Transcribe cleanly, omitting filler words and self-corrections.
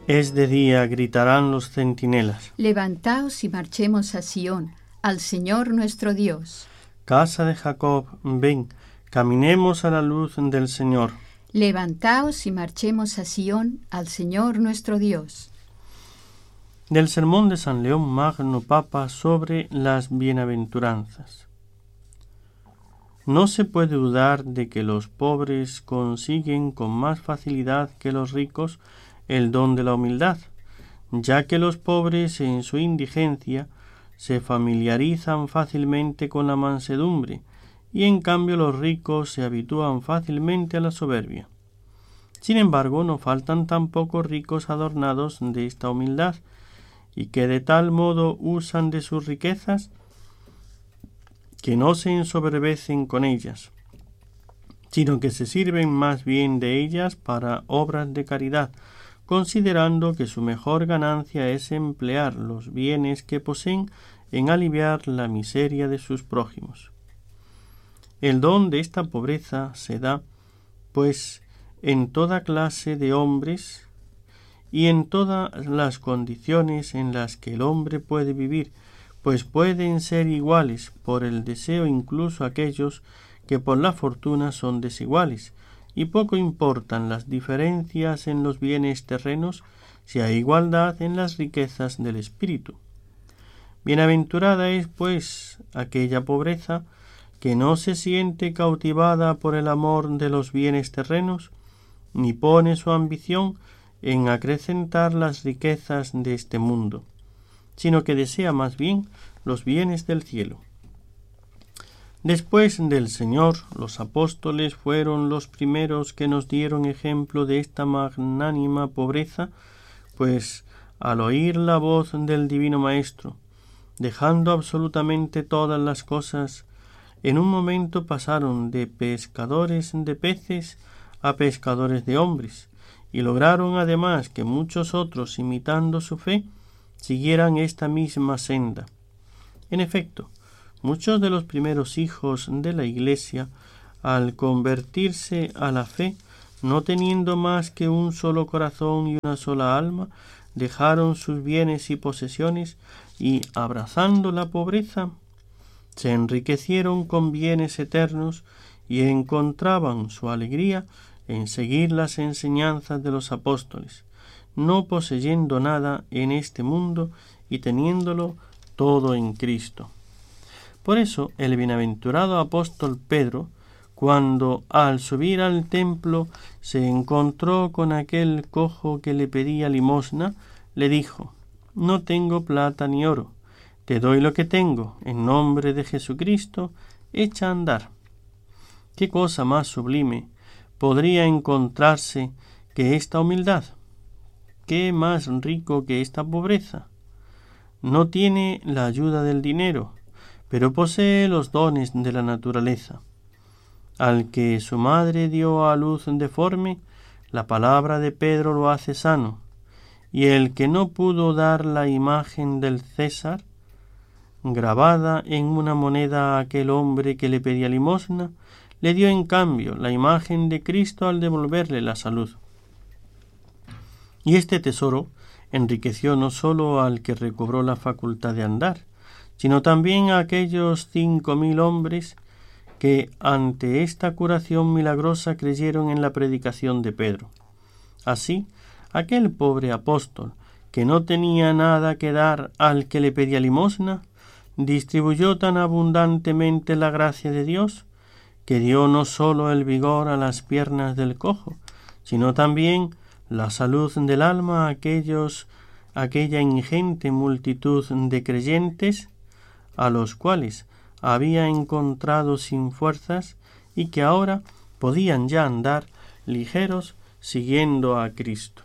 Es de día, gritarán los centinelas. Levantaos y marchemos a Sión, al Señor nuestro Dios. Casa de Jacob, ven, caminemos a la luz del Señor. Levantaos y marchemos a Sión, al Señor nuestro Dios. Del sermón de San León Magno Papa sobre las bienaventuranzas. No se puede dudar de que los pobres consiguen con más facilidad que los ricos el don de la humildad, ya que los pobres en su indigencia se familiarizan fácilmente con la mansedumbre y en cambio los ricos se habitúan fácilmente a la soberbia. Sin embargo, no faltan tampoco ricos adornados de esta humildad y que de tal modo usan de sus riquezas que no se ensoberbecen con ellas, sino que se sirven más bien de ellas para obras de caridad, considerando que su mejor ganancia es emplear los bienes que poseen en aliviar la miseria de sus prójimos. El don de esta pobreza se da, pues, en toda clase de hombres y en todas las condiciones en las que el hombre puede vivir, pues pueden ser iguales por el deseo incluso aquellos que por la fortuna son desiguales, y poco importan las diferencias en los bienes terrenos si hay igualdad en las riquezas del espíritu. Bienaventurada es, pues, aquella pobreza que no se siente cautivada por el amor de los bienes terrenos, ni pone su ambición en acrecentar las riquezas de este mundo, sino que desea más bien los bienes del cielo. Después del Señor, los apóstoles fueron los primeros que nos dieron ejemplo de esta magnánima pobreza, pues al oír la voz del Divino Maestro, dejando absolutamente todas las cosas, en un momento pasaron de pescadores de peces a pescadores de hombres, y lograron además que muchos otros, imitando su fe, siguieran esta misma senda. En efecto, muchos de los primeros hijos de la Iglesia, al convertirse a la fe, no teniendo más que un solo corazón y una sola alma, dejaron sus bienes y posesiones y, abrazando la pobreza, se enriquecieron con bienes eternos y encontraban su alegría en seguir las enseñanzas de los apóstoles, no poseyendo nada en este mundo y teniéndolo todo en Cristo. Por eso el bienaventurado apóstol Pedro, cuando al subir al templo se encontró con aquel cojo que le pedía limosna, le dijo: «No tengo plata ni oro, te doy lo que tengo, en nombre de Jesucristo, echa a andar». ¿Qué cosa más sublime podría encontrarse que esta humildad? ¿Qué más rico que esta pobreza? No tiene la ayuda del dinero, pero posee los dones de la naturaleza. Al que su madre dio a luz deforme, la palabra de Pedro lo hace sano, y el que no pudo dar la imagen del César, grabada en una moneda a aquel hombre que le pedía limosna, le dio en cambio la imagen de Cristo al devolverle la salud. Y este tesoro enriqueció no sólo al que recobró la facultad de andar, sino también a aquellos 5.000 hombres que ante esta curación milagrosa creyeron en la predicación de Pedro. Así, aquel pobre apóstol, que no tenía nada que dar al que le pedía limosna, distribuyó tan abundantemente la gracia de Dios, que dio no sólo el vigor a las piernas del cojo, sino también la salud del alma a aquella ingente multitud de creyentes, a los cuales había encontrado sin fuerzas y que ahora podían ya andar ligeros siguiendo a Cristo.